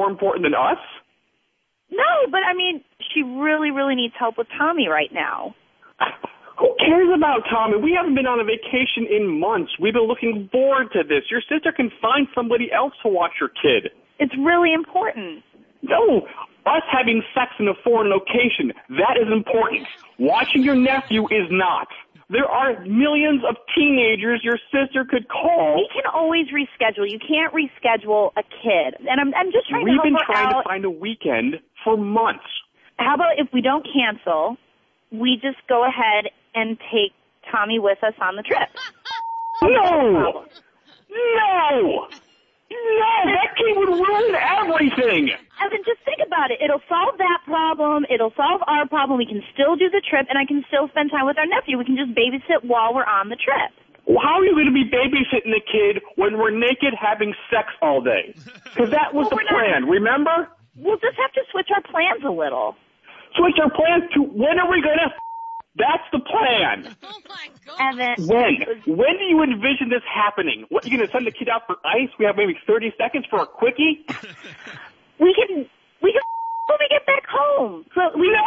important than us? No, but I mean, she really, really needs help with Tommy right now. Who cares about Tommy? We haven't been on a vacation in months. We've been looking forward to this. Your sister can find somebody else to watch your kid. It's really important. No, us having sex in a foreign location, that is important. Watching your nephew is not. There are millions of teenagers your sister could call. We can always reschedule. You can't reschedule a kid. And I'm just trying to help her out. We've been trying to find a weekend for months. How about if we don't cancel, we just go ahead and take Tommy with us on the trip? No! No! No, that kid would ruin everything! Evan, just think about it. It'll solve that problem. It'll solve our problem. We can still do the trip, and I can still spend time with our nephew. We can just babysit while we're on the trip. Well, how are you going to be babysitting the kid when we're naked having sex all day? Because that was the plan, remember? We'll just have to switch our plans a little. Switch our plans to when are we going to That's the plan. Oh, my God. Evan. When do you envision this happening? What, you going to send the kid out for ice? We have maybe 30 seconds for a quickie? We can when we get back home. So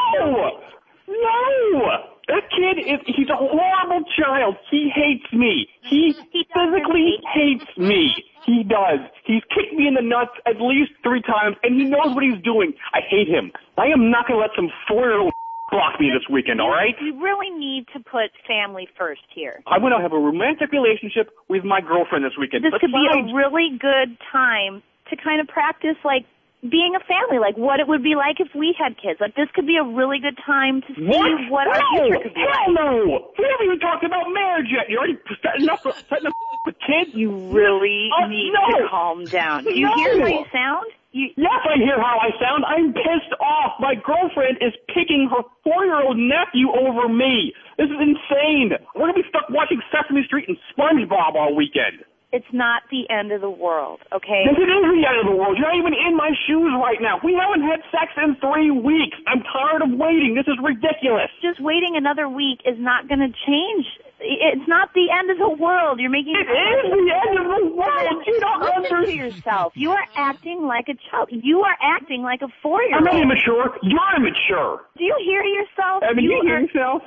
No! That kid he's a horrible child. He hates me. He physically hates me. He does. He's kicked me in the nuts at least 3 times, and he knows what he's doing. I hate him. I am not going to let some 4-year-old block me this weekend, all right? You really need to put family first here. I want to have a romantic relationship with my girlfriend this weekend. This could be a really good time to kind of practice, like, being a family, like what it would be like if we had kids. Like, this could be a really good time to see what our future could be like. No! We haven't even talked about marriage yet. You're already setting up with kids? You really need to calm down. Do you hear how you sound? Yes, I hear how I sound. I'm pissed off. My girlfriend is picking her 4-year-old nephew over me. This is insane. We're going to be stuck watching Sesame Street and SpongeBob all weekend. It's not the end of the world, okay? Yes, it is the end of the world. You're not even in my shoes right now. We haven't had sex in 3 weeks. I'm tired of waiting. This is ridiculous. Just waiting another week is not going to change. It's not the end of the world. You're making it is the end of the world. You don't understand yourself. You are acting like a child. You are acting like a 4-year-old. I'm not immature. You're immature. Do you hear yourself? Do you hear yourself?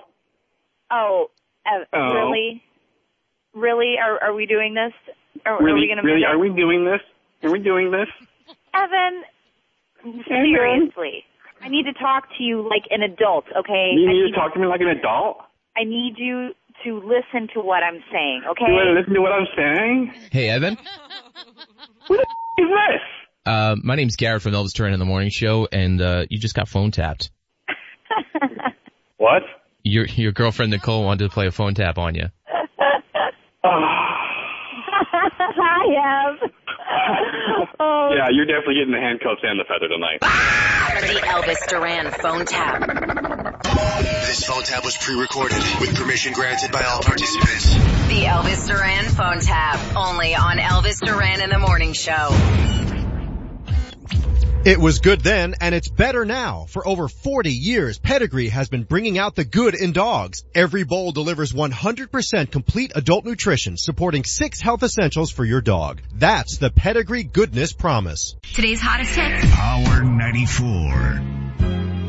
Really? Really? Are we doing this? Are we going to really? Are we doing this? Are we doing this? Evan, seriously. I need to talk to you like an adult, okay? You need to talk to me like an adult? I need you to listen to what I'm saying, okay? You want to listen to what I'm saying? Hey, Evan. Who the is this? My name's Garrett from Elvis Duran in the Morning Show, and you just got phone tapped. What? Your girlfriend Nicole wanted to play a phone tap on you. I have. Yeah, you're definitely getting the handcuffs and the feather tonight. The Elvis Duran phone tap. This phone tap was pre-recorded with permission granted by all participants. The Elvis Duran phone tap, only on Elvis Duran in the Morning Show. It was good then, and it's better now. For over 40 years, Pedigree has been bringing out the good in dogs. Every bowl delivers 100% complete adult nutrition, supporting 6 health essentials for your dog. That's the Pedigree Goodness Promise. Today's hottest hits. Power 94.